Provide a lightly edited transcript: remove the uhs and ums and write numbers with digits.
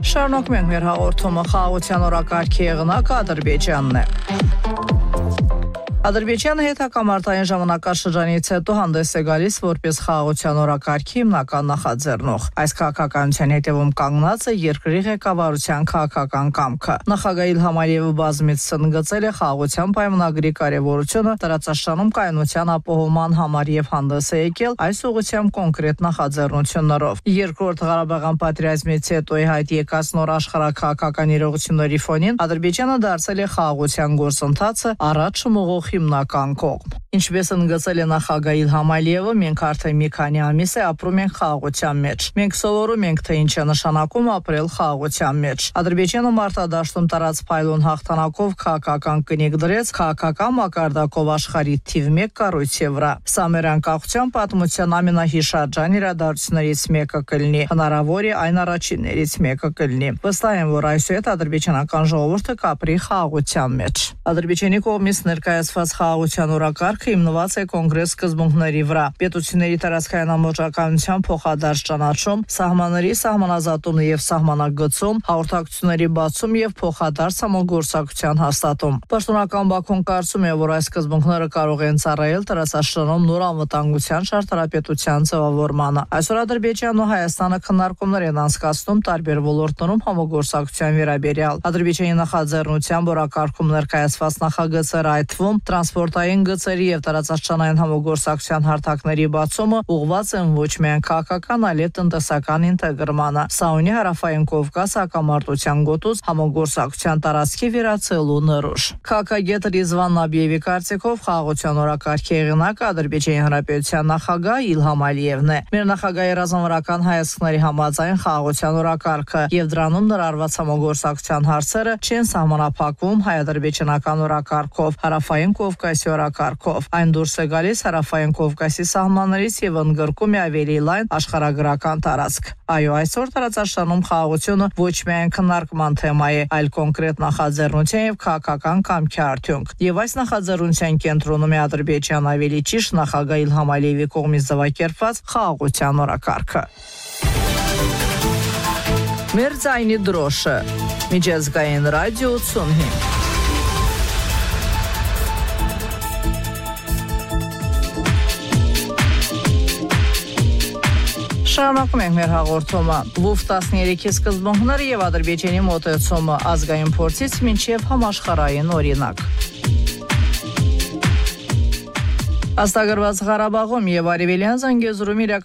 Շարունակում ենք մեր հաղորդումը խաղաղության օրակարգի եղնակ Ադրբեջանն է։ Ադրբեջանը հետհակամարտային ժամանակաշրջանից հետո հանդես է գալիս որպես խաղաղության օրակարգի հիմնական նախաձեռնող։ Այս քաղաքականության հետևում կանգնած է երկրի ղեկավարության քաղաքական կամքը։ Նախագահ Իլհամ Ալիևը բազմից ընդգծել է խաղաղության պայմանագրի կարևորությունը տարածաշրջանում կայունության ապահովման համար եւ հանդես է եկել այս ուղղությամբ կոնկրետ նախաձեռնություններով։ Երկրորդ Ղարաբաղյան պատերազմից հետո հայտ եկած նոր աշխարհաքաղաքական իրողությունների ֆոնին Ադրբեջանը դարձել է խաղաղության գործընթացը առաջ մղող հիմնական կողմ։ Ինչպես ընդգծել է նախագահ Իլհամ Ալիևը, մենք արդեն մի քանի ամիս է ապրում ենք խաղաղության մեջ։ Մենք սովորում ենք, թե ինչ է նշանակում ապրել խաղաղության մեջ։ Ադրբեջանը մարտադաշտում տարած փայլուն հաղթանակով քաղաքական կնիկ դրեց քաղաքական մակարդակով աշխարհի թիվ 1 կառույցի վրա։ Սա մեր անկախության պատմության ամենահիշարժան իրադարձություններից մեկը կլինի, հնարավոր է այն առաջիններից մեկը կլինի։ Վստահ եմ, որ այսուհետ ադրբեջանական ժողովուրդը կապրի խաղաղության մեջ։ Ադրբեջանի կողմից ներկայացված խաղաղության օրակարգը հիմնված է կոնկրետ սկզբունքների վրա։ Պետությունների տարածքային ամբողջականության փոխադարձ ճանաչում, սահմանների սահմանազատումը եւ սահմանագծում, հաղորդակցությունների բացում եւ փոխադարձ համագործակցության հաստատում։ Պաշտոնական Բաքուն կարծում է, որ այս սկզբունքները կարող են ծառայել տարածաշրջանում նոր անվտանգության շարժարապետության ձևավորմանը։ Այսօր Ադրբեջանն ու Հայաստանը քննարկումներ են անցկացնում տարբեր ոլորտներում համագործակցության վերաբերյալ։ Ադրբեջանի նախաձեռնությամբ օրակարգում ներկայացված նախագծերը, այդ թվում տրանսպորտային գծերի եւ տարածաշրջանային համագործակցության հարթակների բացումը ուղղված են ոչ միայն քաղաքական, այլև տնտեսական ինտեգրմանը։ Սա ունի Հարավային Կովկաս հակամարտության գոտուց համագործակցության տարածքի վերացելու նորոշ։ Քաղաքագետ Ռիզվան Նաբիևի կարծիքով խաղաղության օրակարգի եղանակը Ադրբեջանի Հանրապետության նախագահ Իլհամ Ալիևն է։ Մեր նախագահի ռազմավարական հայացքների համաձայն խաղաղության օրակարգը եւ դրանում ներառված համագործակցության հարցերը չեն սահմանափակվում հայ-ադրբեջանական օրակարգով, Հարավային Կովկասի օրակարգով։ Այն դուրս է գալիս Հարավային Կովկասի սահմաններից եւ ընդգրկում է ավելի լայն աշխարհագրական տարածք։ Այո, այսօր տարածաշրջանում խաղաղությունը ոչ միայն քննարկման թեմա է, այլ կոնկրետ նախաձեռնության եւ քաղաքական կամքի արդյունք։ Եվ այս նախաձեռնության կենտրոնում է Ադրբեջան, ավելի ճիշտ նախագահ Իլհամ Ալիևի կողմից ձևակերպված խաղաղության օրակարգը։ Մեր ձայնի դրոշը։ Միջազգային ռադիո 85։ Շարունակում ենք մեր հաղորդումը։ Լուֆ-13-ի սկզբունքները եւ Ադրբեջանի մոտեցումը ազգային փորձից մինչեւ համաշխարհային օրինակ։ Աստղագրված Ղարաբաղում եւ Արևելյան Զանգեզուրում